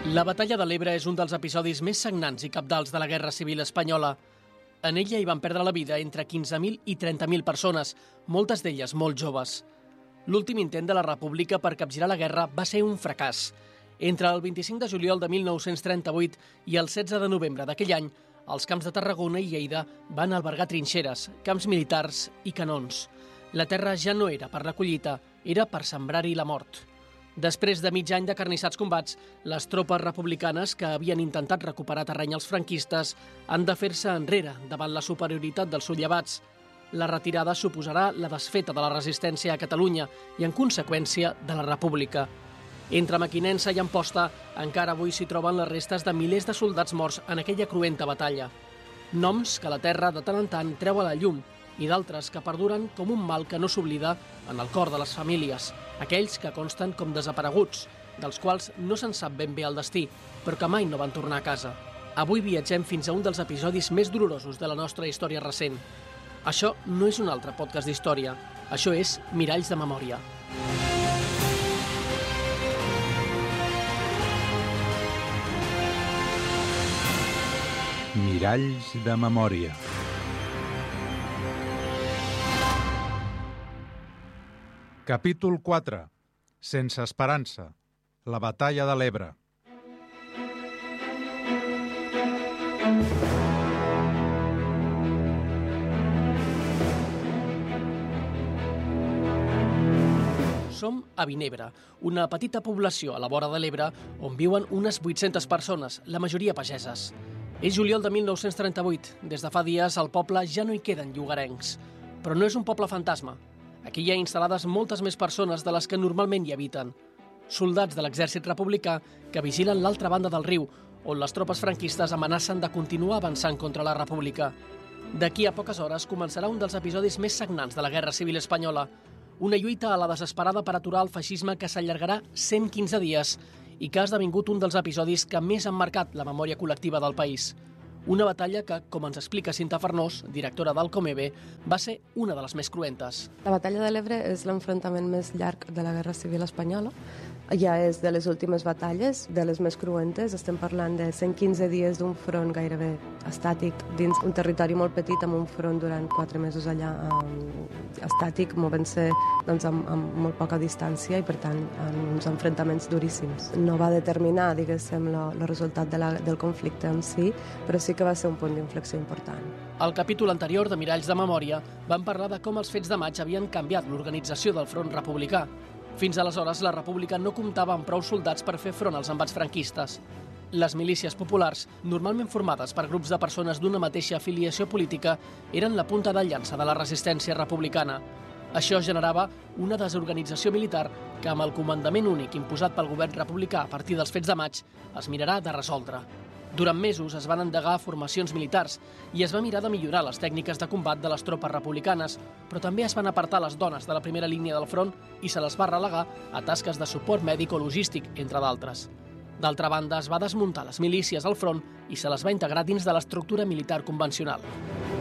La batalla de l'Ebre és un dels episodis més sagnants i cabdals de la Guerra Civil Espanyola. En ella hi van perdre la vida entre 15.000 i 30.000 persones, moltes d'elles molt joves. L'últim intent de la República per capgirar la guerra va ser un fracàs. Entre el 25 de juliol de 1938 i el 16 de novembre d'aquell any, els camps de Tarragona i Lleida van albergar trinxeres, camps militars i canons. La terra ja no era per la collita, era per sembrar-hi la mort. Després de mig any de carnissats combats, les tropes republicanes que havien intentat recuperar terreny als franquistes han de fer-se enrere davant la superioritat dels sublevats. La retirada suposarà la desfeta de la resistència a Catalunya i, en conseqüència, de la República. Entre Mequinensa i Amposta encara avui s'hi troben les restes de milers de soldats morts en aquella cruenta batalla. Noms que la terra de tant en tant treu a la llum i d'altres que perduren com un mal que no s'oblida en el cor de les famílies, aquells que consten com desapareguts, dels quals no se'n sap ben bé el destí, però que mai no van tornar a casa. Avui viatgem fins a un dels episodis més dolorosos de la nostra història recent. Això no és un altre podcast d'història, això és Miralls de Memòria. Miralls de Memòria. Capítol 4. Sense esperança. La batalla de l'Ebre. Som a Vinebre, una petita població a la vora de l'Ebre on viuen unes 800 persones, la majoria pageses. És juliol de 1938. Des de fa dies al poble ja no hi queden llogarencs. Però no és un poble fantasma. Aquí hi ha instal·lades moltes més persones de les que normalment hi habiten. Soldats de l'exèrcit republicà que vigilen l'altra banda del riu, on les tropes franquistes amenacen de continuar avançant contra la República. D'aquí a poques hores començarà un dels episodis més sagnants de la Guerra Civil Espanyola. Una lluita a la desesperada per aturar el feixisme que s'allargarà 115 dies i que ha esdevingut un dels episodis que més han marcat la memòria col·lectiva del país. Una batalla que, com ens explica Cinta Farnós, directora del Comebe, va ser una de les més cruentes. La batalla de l'Ebre és l'enfrontament més llarg de la Guerra Civil Espanyola. Ja és de les últimes batalles, de les més cruentes. Estem parlant de 115 dies d'un front gairebé estàtic dins un territori molt petit, amb un front durant 4 mesos allà estàtic, movent-se doncs, amb molt poca distància i, per tant, en uns enfrontaments duríssims. No va determinar, diguéssim, el resultat del conflicte en si, però sí que va ser un punt d'inflexió important. Al capítol anterior de Miralls de Memòria vam parlar de com els fets de maig havien canviat l'organització del front republicà. Fins aleshores, la República no comptava amb prou soldats per fer front als embats franquistes. Les milícies populars, normalment formades per grups de persones d'una mateixa afiliació política, eren la punta de llança de la resistència republicana. Això generava una desorganització militar que, amb el comandament únic imposat pel govern republicà a partir dels fets de maig, es mirarà de resoldre. Durant mesos es van endegar formacions militars i es va mirar de millorar les tècniques de combat de les tropes republicanes, però també es van apartar les dones de la primera línia del front i se les va relegar a tasques de suport mèdic o logístic, entre d'altres. D'altra banda, es va desmuntar les milícies al front i se les va integrar dins de l'estructura militar convencional.